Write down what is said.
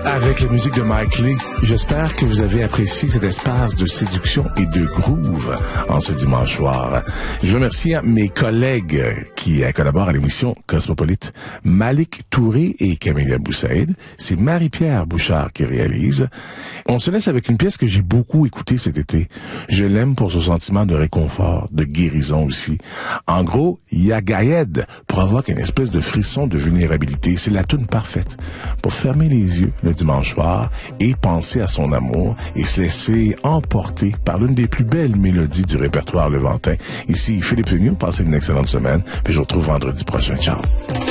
Avec la musique de Mike Lee, j'espère que vous avez apprécié cet espace de séduction et de groove en ce dimanche soir. Je remercie mes collègues qui collaborent à l'émission Cosmopolite, Malik Touré et Camélia Boussaïd. C'est Marie-Pierre Bouchard qui réalise. On se laisse avec une pièce que j'ai beaucoup écoutée cet été. Je l'aime pour son sentiment de réconfort, de guérison aussi. En gros, Yagayed provoque une espèce de frisson de vulnérabilité. C'est la toune parfaite pour fermer les yeux le dimanche soir et penser à son amour et se laisser emporter par l'une des plus belles mélodies du répertoire levantin. Ici, Philippe Vigneault, passez une excellente semaine, puis je vous retrouve vendredi prochain. Ciao!